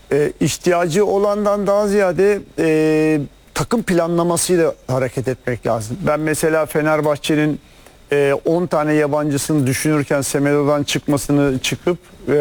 ihtiyacı olandan daha ziyade takım planlamasıyla hareket etmek lazım. Ben mesela Fenerbahçe'nin 10 tane yabancısını düşünürken Semedo'dan çıkmasını çıkıp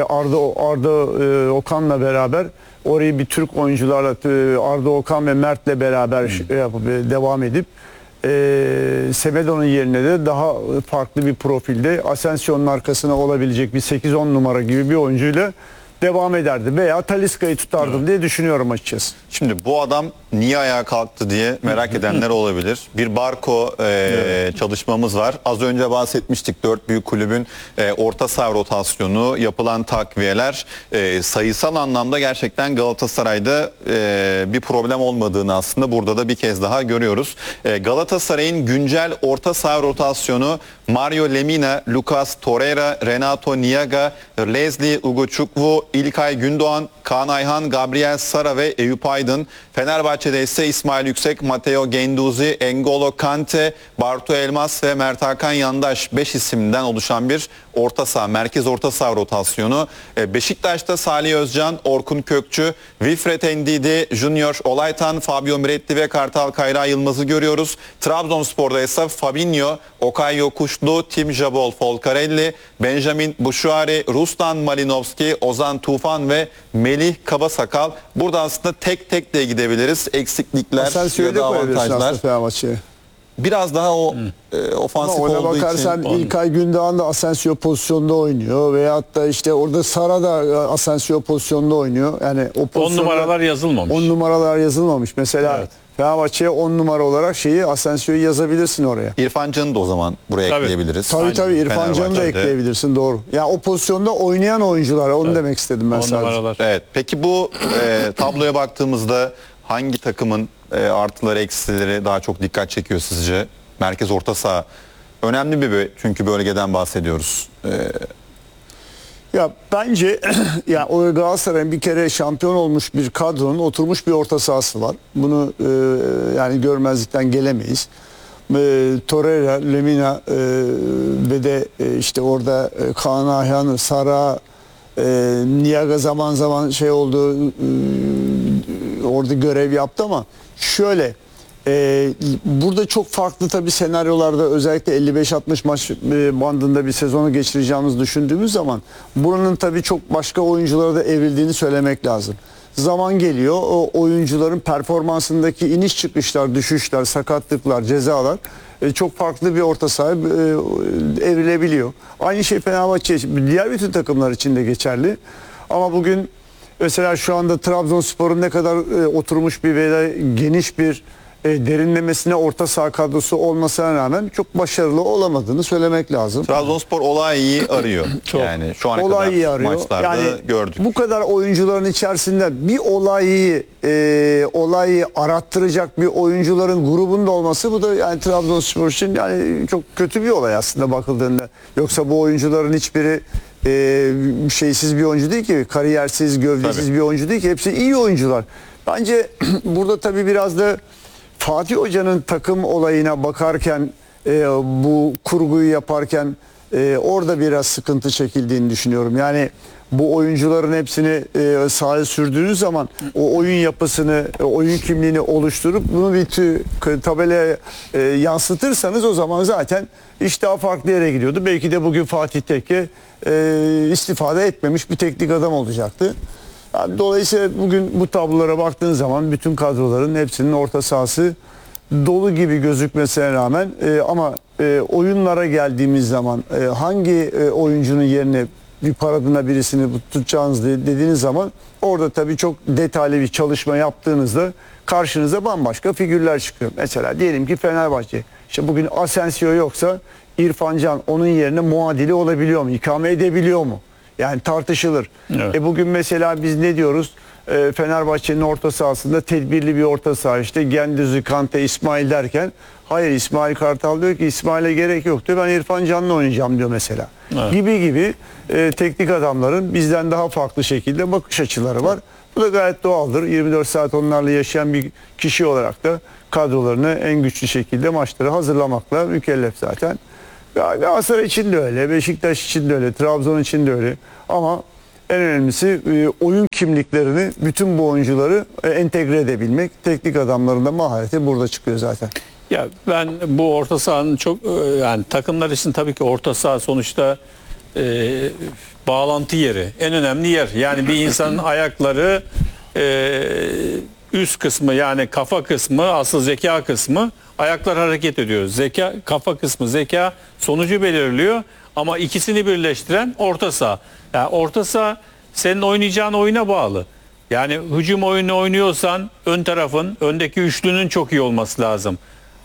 Arda Okan'la beraber orayı bir Türk oyuncularla Arda Okan ve Mert'le beraber devam edip Semedo'nun yerine de daha farklı bir profilde Asensio'nun arkasına olabilecek bir 8-10 numara gibi bir oyuncuyla devam ederdi veya Talisca'yı tutardım diye düşünüyorum açıkçası. Şimdi bu adam niye ayağa kalktı diye merak edenler olabilir. Bir Barco çalışmamız var. Az önce bahsetmiştik. 4 büyük kulübün orta saha rotasyonu, yapılan takviyeler sayısal anlamda gerçekten Galatasaray'da bir problem olmadığını aslında burada da bir kez daha görüyoruz. Galatasaray'ın güncel orta saha rotasyonu Mario Lemina, Lucas Torreira, Renato Niaga, Leslie Ugochukwu, İlkay Gündoğan, Kaan Ayhan, Gabriel Sara ve Eyüp Aydın. Fenerbahçe'de ise İsmail Yüksek, Matteo Guendouzi, N'Golo Kante, Bartu Elmas ve Mert Hakan Yandaş 5 isimden oluşan bir orta saha, merkez orta saha rotasyonu. Beşiktaş'ta Salih Özcan, Orkun Kökçü, Wilfred Ndidi, Junior Olaytan, Fabio Miretti ve Kartal Kayra Yılmaz'ı görüyoruz. Trabzonspor'da ise Fabinho, Okay Yokuşlu, Tim Jabol Folcarelli, Benjamin Buşuari, Ruslan Malinovski, Ozan Tufan ve Melih Kabasakal. Burada aslında tek tek de gidebiliriz. Eksiklikler ya da avantajlar. Biraz daha o ofansif olduğu bakarsan için. İlkay Gündoğan da Asensio pozisyonda oynuyor. Veyahut da işte orada Sara da Asensio pozisyonda oynuyor. Yani o 10 numaralar yazılmamış. 10 numaralar yazılmamış. Mesela evet. Fenerbahçe'ye 10 numara olarak Asensio'yu yazabilirsin oraya. İrfan Can'ı da o zaman buraya ekleyebiliriz. Tabii İrfan Can'ı da ekleyebilirsin, doğru. Ya o pozisyonda oynayan oyuncular, onu demek istedim ben sadece. Numaralar. Evet. Peki bu tabloya baktığımızda hangi takımın artıları eksileri daha çok dikkat çekiyor sizce? Merkez orta saha önemli bir çünkü bölgeden bahsediyoruz. Ya bence ya o Galatasaray'ın bir kere şampiyon olmuş bir kadronun oturmuş bir orta sahası var. Bunu yani görmezlikten gelemeyiz. Torreira, Lemina ve de işte orada Kaan Ayhan, Sara, Niaga zaman zaman oldu, orada görev yaptı ama şöyle burada çok farklı tabii senaryolarda özellikle 55-60 maç bandında bir sezonu geçireceğimizi düşündüğümüz zaman buranın tabii çok başka oyunculara da evrildiğini söylemek lazım. Zaman geliyor, o oyuncuların performansındaki iniş çıkışlar, düşüşler, sakatlıklar, cezalar çok farklı bir orta saha evrilebiliyor. Aynı şey Fenerbahçe, diğer bütün takımlar için de geçerli. Ama bugün mesela şu anda Trabzonspor'un ne kadar oturmuş bir ve geniş bir derinlemesine orta saha kadrosu olmasına rağmen çok başarılı olamadığını söylemek lazım. Trabzonspor Olayi'yi arıyor. Yani şu ana kadar maçlarda yani gördük. Bu kadar oyuncuların içerisinde bir olayı arattıracak bir oyuncuların grubunda olması, bu da yani Trabzonspor için yani çok kötü bir olay aslında bakıldığında. Yoksa bu oyuncuların hiçbiri şeysiz bir oyuncu değil ki, kariyersiz, gövdesiz bir oyuncu değil ki, hepsi iyi oyuncular. Bence burada tabii biraz da Fatih Hoca'nın takım olayına bakarken, bu kurguyu yaparken orada biraz sıkıntı çekildiğini düşünüyorum. Yani bu oyuncuların hepsini sahaya sürdüğünüz zaman o oyun yapısını, oyun kimliğini oluşturup bunu bir tabelaya yansıtırsanız o zaman zaten iş daha farklı yere gidiyordu. Belki de bugün Fatih Tekke istifade etmemiş bir teknik adam olacaktı. Yani dolayısıyla bugün bu tablolara baktığın zaman bütün kadroların hepsinin orta sahası dolu gibi gözükmesine rağmen ama oyunlara geldiğimiz zaman hangi oyuncunun yerine bir paradına birisini tutacağınız dediğiniz zaman orada tabii çok detaylı bir çalışma yaptığınızda karşınıza bambaşka figürler çıkıyor. Mesela diyelim ki Fenerbahçe, işte bugün Asensio yoksa İrfan Can onun yerine muadili olabiliyor mu? İkame edebiliyor mu? Yani tartışılır. Evet. Bugün mesela biz ne diyoruz? Fenerbahçe'nin orta sahasında tedbirli bir orta saha, işte Guendouzi, Kante, İsmail derken, hayır, İsmail Kartal diyor ki İsmail'e gerek yok diyor, ben İrfan Can'la oynayacağım diyor mesela. Evet. Gibi teknik adamların bizden daha farklı şekilde bakış açıları var. Bu da gayet doğaldır. 24 saat onlarla yaşayan bir kişi olarak da kadrolarını en güçlü şekilde maçları hazırlamakla mükellef zaten. Galatasaray için de öyle, Beşiktaş için de öyle, Trabzon için de öyle. Ama en önemlisi oyun kimliklerini, bütün bu oyuncuları entegre edebilmek. Teknik adamların da mahareti burada çıkıyor zaten. Ya ben bu orta sahanın çok yani takımlar için tabii ki orta saha sonuçta bağlantı yeri, en önemli yer. Yani bir insanın ayakları üst kısmı, yani kafa kısmı, asıl zeka kısmı, ayaklar hareket ediyor. Zeka, kafa kısmı, zeka sonucu belirliyor ama ikisini birleştiren orta saha. Yani orta saha senin oynayacağın oyuna bağlı. Yani hücum oyunu oynuyorsan ön tarafın, öndeki üçlünün çok iyi olması lazım.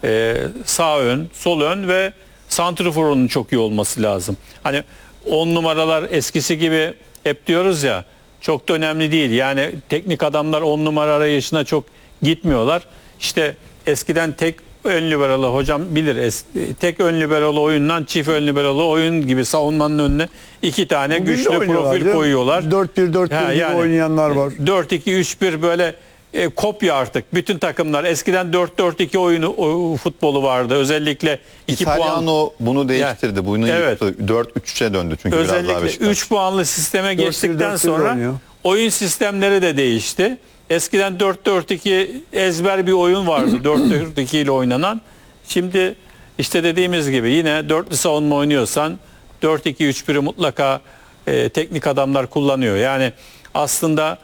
Sağ ön, sol ön ve santrforunun çok iyi olması lazım. Hani 10 numaralar eskisi gibi hep diyoruz ya, çok da önemli değil. Yani teknik adamlar 10 numara arayışına çok gitmiyorlar. İşte eskiden tek ön liberalı, hocam bilir, tek ön liberalı oyundan çift ön liberalı oyun gibi savunmanın önüne iki tane Bugün de güçlü oynuyorlar, profil değil mi? koyuyorlar. 4-1-4-1 gibi oynayanlar var. 4-2-3-1 böyle kopya artık. Bütün takımlar eskiden 4-4-2 oyunu futbolu vardı. Özellikle 2 puan. İtalyano bunu değiştirdi. Bunu Evet. yıktı. 4-3'e döndü çünkü biraz daha Özellikle Beşiktaş. 3 puanlı sisteme geçtikten 4-1-4-1 sonra oynuyor. oyun sistemleri de değişti. Eskiden 4-4-2 ezber bir oyun vardı. 4-4-2 ile oynanan. Şimdi işte dediğimiz gibi yine dörtlü savunma oynuyorsan 4-2-3-1'i mutlaka teknik adamlar kullanıyor. Yani aslında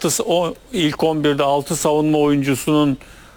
ilk 11'de 6 savunma oyuncusunun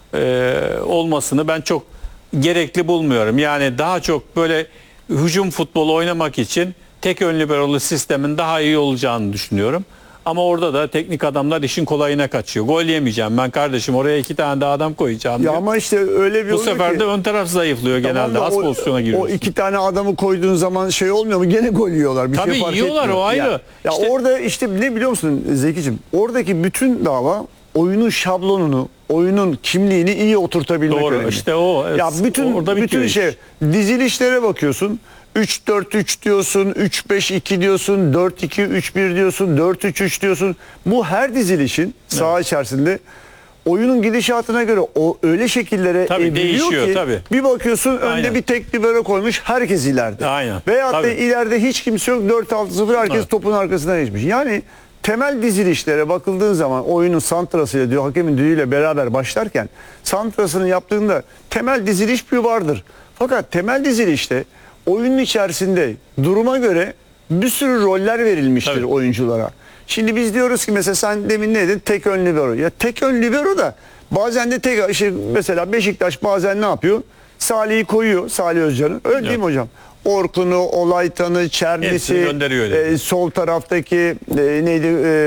olmasını ben çok gerekli bulmuyorum. Yani daha çok böyle hücum futbolu oynamak için tek ön liberalı sistemin daha iyi olacağını düşünüyorum. Ama orada da teknik adamlar işin kolayına kaçıyor. Gol yemeyeceğim ben kardeşim, oraya 2 tane daha adam koyacağım Ya diyor. ama işte öyle bir Bu oluyor sefer ki, de ön taraf zayıflıyor tamam genelde. da Az pozisyona o giriyorsun. 2 tane adamı koyduğun zaman şey olmuyor mu? Gene gol yiyorlar. Bir Tabii şey fark yiyorlar, etmiyor. o ayrı. Ya İşte- orada işte ne biliyor musun Zekicim? Oradaki bütün dava oyunun şablonunu, oyunun kimliğini iyi oturtabilmek Doğru, önemli. işte o. Ya bütün orada bitiyor bütün iş. şey, dizilişlere bakıyorsun. 3-4-3 diyorsun, 3-5-2 diyorsun, 4-2-3-1 diyorsun, 4-3-3 diyorsun. Bu her dizilişin saha içerisinde oyunun gidişatına göre o öyle şekillere Tabii, evriliyor değişiyor, ki tabii. bir bakıyorsun önde Aynen. bir tek libero koymuş, herkes ileride. Aynen, Veyahut da tabii. ileride hiç kimse yok, 4-6-0 herkes Evet. topun arkasına geçmiş. Yani temel dizilişlere bakıldığın zaman oyunun santrasıyla diyor hakemin düdüğüyle beraber başlarken santrasını yaptığında temel diziliş bir vardır. Fakat temel dizilişte oyunun içerisinde duruma göre bir sürü roller verilmiştir Tabii. oyunculara. Şimdi biz diyoruz ki mesela sen demin ne dedin? Tek ön libero. Ya tek ön libero da bazen de tek işte mesela Beşiktaş bazen ne yapıyor? Salih'i koyuyor, Salih Özcan'ı. Öyle değil mi hocam? Orkun'u, Olaytan'ı, Çernisi, Hepsini gönderiyor öyle. sol taraftaki neydi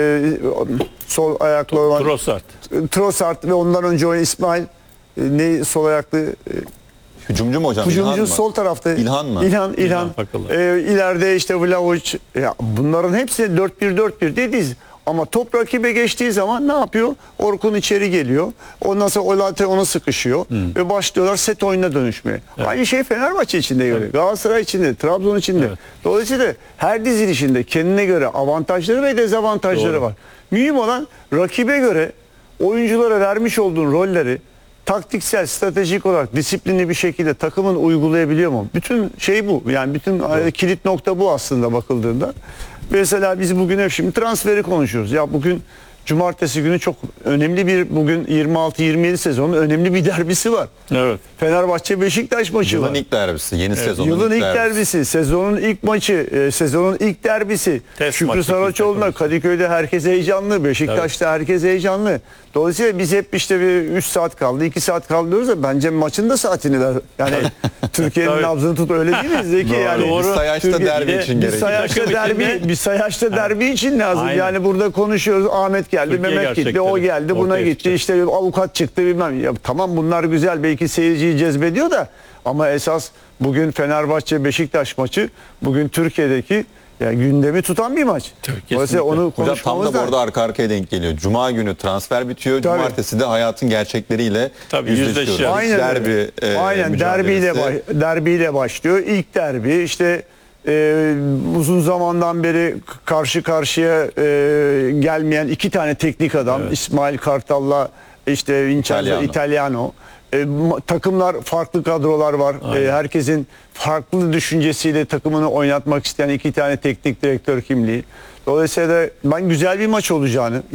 sol ayaklı olan Trossard. Trossard ve ondan önce oynayan İsmail ne sol ayaklı Hücumcu mu hocam? İlhan hücumcu mı? sol tarafta. İlhan mı? İlhan. Akıllı. İleride işte Vlahovic. Ya bunların hepsi 4-1-4-1 dediğiz. Ama top rakibe geçtiği zaman ne yapıyor? Orkun içeri geliyor. Ondan sonra Olate ona sıkışıyor. Ve başlıyorlar set oyununa dönüşmeye. Aynı şey Fenerbahçe içinde göre. Galatasaray içinde, Trabzon içinde. Evet. Dolayısıyla her dizilişinde kendine göre avantajları ve dezavantajları Doğru. var. Mühim olan rakibe göre oyunculara vermiş olduğun rolleri taktiksel, stratejik olarak disiplinli bir şekilde takımın uygulayabiliyor mu? Bütün şey bu. Yani bütün kilit nokta bu aslında bakıldığında. Mesela biz bugün hep şimdi transferi konuşuyoruz. Ya bugün cumartesi günü çok önemli bir, bugün 26-27 sezonun önemli bir derbisi var. Evet. Fenerbahçe Beşiktaş maçı Yılın var. ilk derbisi. Yeni sezonun Yılın ilk derbisi, sezonun ilk maçı, sezonun ilk derbisi. Test Şükrü maçı, Saraçoğlu'na, Kadıköy'de herkes heyecanlı, Beşiktaş'ta herkes heyecanlı. Dolayısıyla biz hep işte bir 3 saat kaldı, 2 saat kaldı diyoruz da bence maçın da saatini ver. Yani Türkiye'nin Tabii. nabzını tut, öyle değil mi Zeki? Doğru. Yani Doğru. Bir Sayaç'ta Türkiye- derbi Bir de- için bir gerekli. Sayaç'ta Takım derbi, içinde- bir Sayaç'ta derbi için lazım. Aynen. Yani burada konuşuyoruz. Ahmet geldi, Türkiye Mehmet gitti, gerçekleri o geldi, buna ortaya gitti. çıkacak. İşte avukat çıktı bilmem. Ya tamam bunlar güzel, belki seyirciyi cezbediyor da ama esas bugün Fenerbahçe Beşiktaş maçı bugün Türkiye'deki yani gündemi tutan bir maç. Tabii, Dolayısıyla kesinlikle. onu Hocam tam konuşmamız da bu lazım. arada arka arkaya denk geliyor. Cuma günü transfer bitiyor. Tabii. Cumartesi de hayatın gerçekleriyle Tabii, yüzleşiyoruz. yüzleşiyoruz. Aynen Derbi öyle. Aynen mücadelesi. derbiyle başlıyor. İlk derbi işte uzun zamandan beri karşı karşıya gelmeyen iki tane teknik adam İsmail Kartal'la işte Vincenzo Italiano. Takımlar farklı kadrolar var. Herkesin farklı düşüncesiyle takımını oynatmak isteyen iki tane teknik direktör kimliği. Dolayısıyla da ben güzel bir maç olacağını